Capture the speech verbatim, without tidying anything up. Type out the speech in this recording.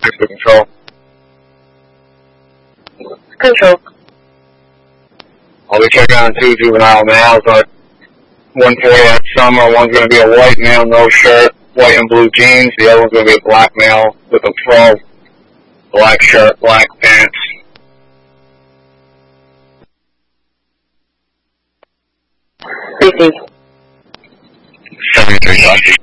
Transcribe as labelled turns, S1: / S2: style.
S1: six to control.
S2: Control.
S1: I'll be checking on two juvenile males. Uh, one forty at summer. One's going to be a white male, no shirt, white and blue jeans. The other one's going to be a black male with a twelve, black shirt, black pants.
S2: Received.
S1: seventy-three, Dodge.